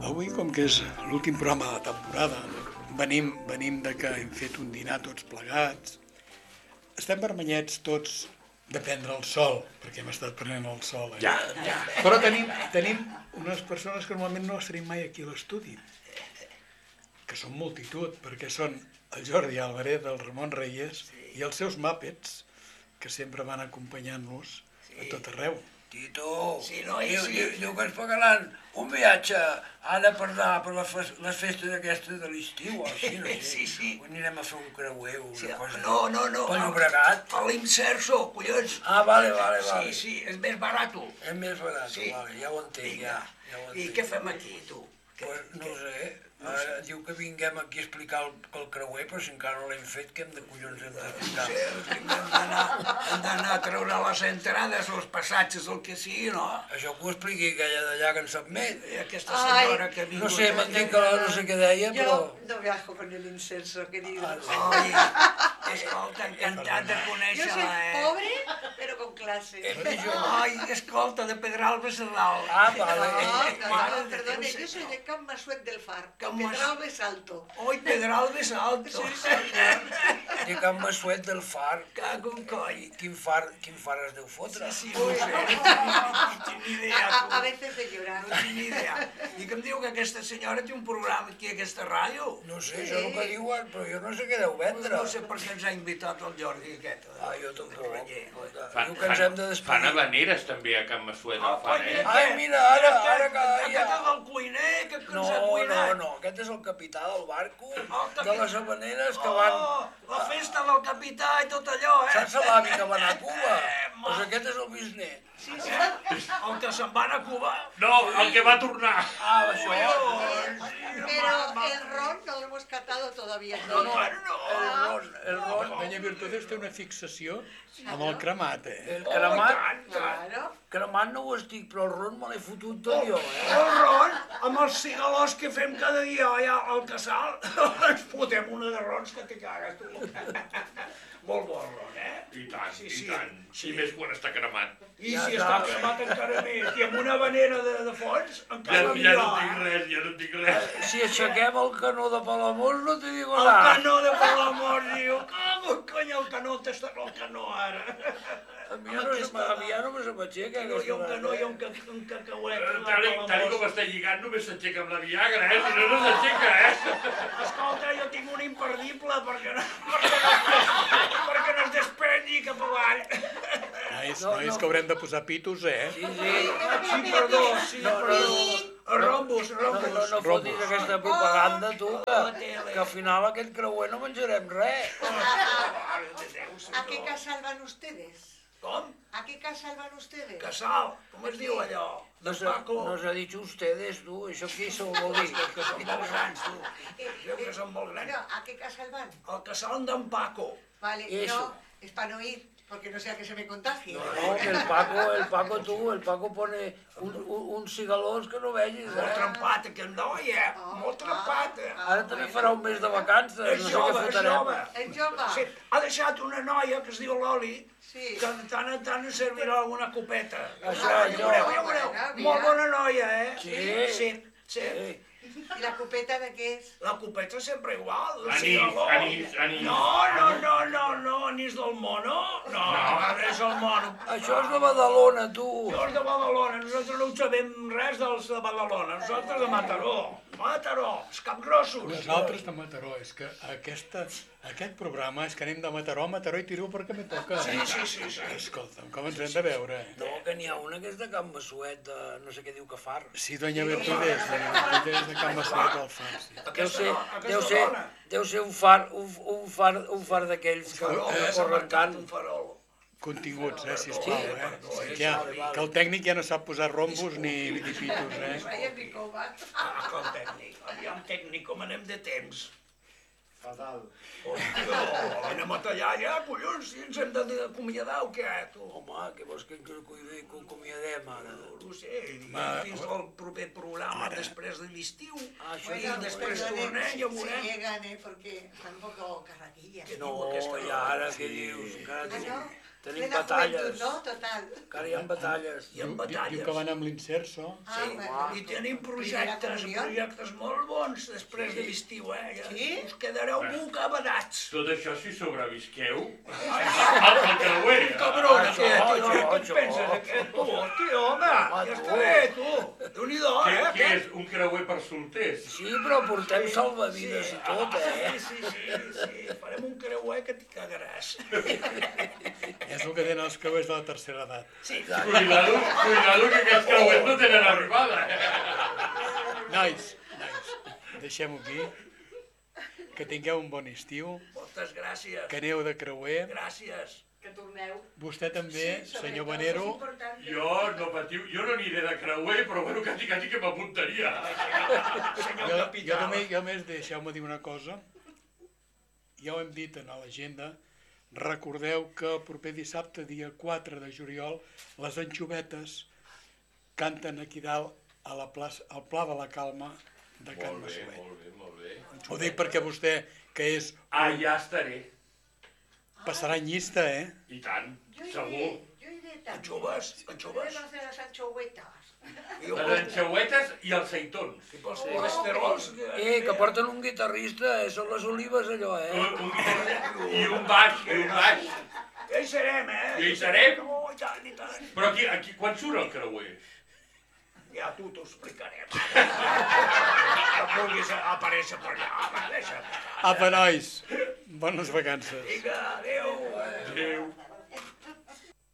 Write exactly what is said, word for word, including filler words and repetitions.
Avui, com que és l'últim programa de la temporada, venim, venim de que hem fet un dinar tots plegats. Estem vermellets tots de prendre el sol, perquè hem estat prenent el sol. Eh? Ja, ja. Però tenim, tenim unes persones que normalment no les tenim mai aquí a l'estudi, que són multitud, perquè són el Jordi Álvarez, el Ramon Reyes i els seus Muppets, que sempre van acompanyant-nos a tot arreu. Tito, Sí, noi, diu, sí. diu, diu que ens pagaran un viatge ara per anar per les, fes- les festes aquestes de l'estiu o així, no sé. Sí, sí. Anirem a fer un creuer o una Sí, cosa no, no, no. pel Llobregat. A l'Imserso, collons. Ah, vale, vale, vale. Sí, sí, és més barat. És més barat, Sí. vale, ja ho entenc, ja. ja ho I entenc. què fem aquí, tu? Què- Pues no què- sé, ara diu que vinguem aquí a explicar el, el creuer, però si encara no l'hem fet, què hem de collons hem d'explicar? Sí, hem d'anar hem d'anar a treure les entrades, els passatges, el que sigui, no? Això que ho expliqui aquella d'allà que en sap més. I aquesta senyora Ay, que ha vingut... No sé, m'entenc que no sé què deia, però... Yo no viajo con el incenso, querido. Ai, escolta, encantat de Yo conèixer-la, soy eh? pobre, pero con clase. Ai, escolta, de Pedralbes a dalt. Ah, vale. No, Eh, no, mare no, de perdone, Déu, yo soy de Can Masuet del Far, Can que Mas- Pedralbes alto. Oi, Pedralbes alto. I Can Massuet del Far. Cago en coll. Quin far, quin far es deu fotre? Sí, no ho sé, no tinc ni A, idea. a, tu. a veces de llorar. No tinc ni idea. I que em diu que aquesta senyora té un programa aquí a aquesta ràdio. No sé, això és el que diuen, però jo no sé què deu vendre. No sé per què ens ha invitat el Jordi aquest. Ah, jo tampoc. Reller. Fan, Diu que ens hem de fan, fan despedir. habaneres també a Can Massuet Ah, el fan, eh? Ai, mira, ara, ara que Aquest ja... és el cuiner que, que No, ens ha no, cuinat. no, aquest és el capità del barco, El capi- de les habaneres que van... Oh, la festa del capità i tot allò, eh? Saps l'avi que va anar a Cuba? Eh, ma- Doncs aquest és el bisnet. Sí, sí. El que se'n van a Cuba. No, el que va tornar. Ah, això. Pero el ron no lo hemos catado todavía. No, ¿no? no, El ron, el ron, Doña Virtudes té una fixació amb el cremat, eh? el cremat, tant, tant. Claro. cremat no ho estic, però el ron me l'he fotut tot jo, eh? El ron, amb els cigalós que fem cada dia allà al casal, ens fotem una de rons que t'hi cagues, tu. Molt bon ron, eh? I tant, Sí, i sí. tant. I més quan està cremat. I Ja si està. està cremat encara més, i amb una habanera de, de fons, Ja, encara ja millor. no tinc res, ja no tinc res. Si aixequem el canó de Palamós no t'hi dic El res. canó de Palamós, diu, cago, cony, el canó, t'està el canó ara. A mi ja no, se m'ha- a mi ja no me se m'aixeca No, hi ha un aquesta canó, hi ha vegada. un, ca un cacauet. Eh, de Tal, i- tal i com Palamós. està lligant només s'aixeca amb la Viagra, eh? Si no, no s'aixeca, eh? Escolta, jo tinc un imperdible perquè no, perquè no, perquè no es desprengui cap avall. Nois, No, nois no. que haurem de posar pitos, eh? Sí, sí. Ah, sí, perdó, sí, No, no, perdó. Rombos, No, no, rombos. no fotis aquesta propaganda, tu, que, que al final aquest creuer no menjarem res. Mare de Déu, ¿A qué senyor. casal van ustedes? Com? ¿A qué casal van ustedes? Casal, com es diu allò? No De se, Paco. no se ha dit ustedes, tu, això qui se ho vol dir? Que són molt grans, tu. Eh, Jo que són molt no, grans. ¿a qué casal van? El casal d'en Paco. Vale, Eso. no, es para no ir, porque no sea que se me contagie. No, que el Paco, el Paco, tu, el Paco pone un, un, uns cigalons que no vegis, Molt eh? trempat, aquest noi, eh? Molt trempat, eh? Ara també farà un mes de vacances, És no sé què jove, és fotrem. jove. El jove. Sí, ha deixat una noia que es diu Loli, Sí. que de tant en tant ens servirà alguna copeta. Això, ja això. veureu, ja veureu. Bueno, mira. Molt bona noia, eh? Sí. Sí, sí. Sí. ¿Y la copeta de qué es? La copeta sempre igual. el Anís, cigaló. anís, anís. No, no, no, no, no, anís del mono. No, no, és el mono. Això és de Badalona, tu. Jo és de Badalona, nosaltres no ho sabem res dels de Badalona, nosaltres de Mataró. Mataró, els capgrossos. Nosaltres de Mataró, és que aquesta, aquest programa és que anem de Mataró a Mataró i tiro perquè me toca. Sí, sí, sí, sí. Escolta'm, com ens hem de veure? No, que n'hi ha una que és de Can Massuet, de no sé què diu que far. Sí, doña Virtudes, doña Virtudes de Can Massuet al Far, sí. Deu Aquesta, ser, aquesta deu ser, dona. deu ser un far, un, un far, un far d'aquells que, Farol, que eh, s'ha corren marcat tant. un farol. Continguts, eh, sisplau, Sí, eh? perdó, Que, ja, que el tècnic ja no sap posar rombos ni, ni pitos, eh? Vaya mi coba. Ah, que el tècnic. Aviam, tècnic, com anem de temps? Fatal. Hòstia, anem a tallar ja, collons, si ens hem d'acomiadar o què, tu? Home, què vols que ens acomide- que acomiadem ara? No ho sé, Va, fins al proper programa després de l'estiu. Ah, això I ja després Perdonen tornem, si ja se veurem. llegan, eh, porque están un poco carraquillas. No, diu aquesta i dona? ara què dius? Encara Ah, diu. no? Tenim Plena juventud, batalles. no? Total. Encara hi ha batalles. Hi ha Diu, batalles. diu que van amb l'Inserso. Ah, Sí, bueno. i tenim Primera projectes, comunió. projectes molt bons després de l'estiu, eh? Ja Sí? us quedareu bocabadats. Tot això si sobrevisqueu al creuer. Cabron, Això, aquest, això, tio, què et això. penses, aquest? Tu, tio, home, ja està bé, tu. Déu-n'hi-do, Què, eh, què és? aquest? Un creuer per solters? Sí, però portem salvavides i tot, eh? Sí, sí, sí, sí, farem un creuer que t'hi cagaràs. És el que tenen els creuers de la tercera edat. Sí, exacte. Cuidado, cuidado que aquests creuers no tenen arribada. Nois, nois, deixem-ho aquí. Que tingueu un bon estiu, Moltes gràcies. que aneu de creuer. Gràcies. Que torneu. Vostè també, Sí, senyor sobretot, Vanero. és important. Jo, no patiu, jo no aniré de creuer, però bueno, quasi, quasi que m'apuntaria. Senyor Jo, jo capità. també, jo més, deixeu-me dir una cosa. Ja ho hem dit en l'agenda. Recordeu que el proper dissabte, dia quatre de juliol, les anxovetes canten aquí dalt a la plaça, al Pla de la Calma de Can Molt bé, Massuet. molt bé, molt bé. Ho dic perquè vostè, que és, Allà estaré, passarà en llista, eh? i tant, Jo iré, segur. jo iré també. Anxoves, anxoves. Iré a fer les anxovetes. I jo, Les anxeuetes i els seitons. I pels colesterols... Eh, que porten un guitarrista, eh? Són les olives, allò, Un, eh? un guitarra i un baix, i un baix. Ja hi serem, eh? Ja hi serem? Oh, i tant, i tant. Però aquí, aquí quan surt el creuer? Ja tu t'ho explicarem. No vulguis aparèixer per allà, home, deixa'm. Apa, nois, bones vacances. Vinga, adéu. Adéu.